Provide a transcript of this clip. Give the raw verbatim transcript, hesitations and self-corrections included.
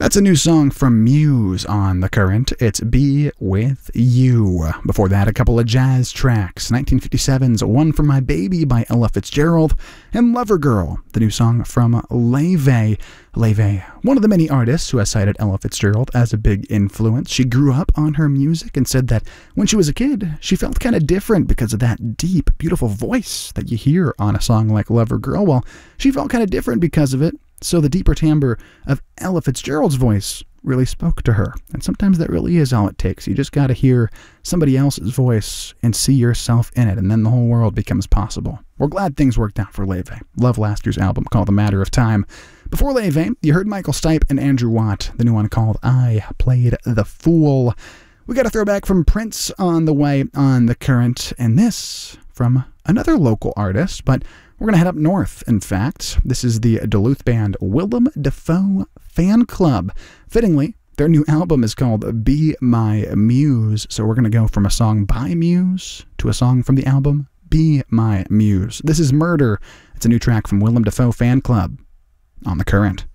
That's a new song from Muse on The Current. It's Be With You. Before that, a couple of jazz tracks. nineteen fifty-seven's One For My Baby by Ella Fitzgerald and Lover Girl, the new song from Laufey. Laufey, one of the many artists who has cited Ella Fitzgerald as a big influence. She grew up on her music and said that when she was a kid, she felt kind of different because of that deep, beautiful voice that you hear on a song like Lover Girl. Well, she felt kind of different because of it. So the deeper timbre of Ella Fitzgerald's voice really spoke to her. And sometimes that really is all it takes. You just got to hear somebody else's voice and see yourself in it, and then the whole world becomes possible. We're glad things worked out for Laufey. Love last year's album called A Matter of Time. Before Laufey, you heard Michael Stipe and Andrew Watt, the new one called I Played the Fool. We got a throwback from Prince on the way on The Current, and this from another local artist, but we're going to head up north, in fact. This is the Duluth band Willem Dafoe Fan Club. Fittingly, their new album is called Be My Muse, so we're going to go from a song by Muse to a song from the album Be My Muse. This is Murder. It's a new track from Willem Dafoe Fan Club on The Current.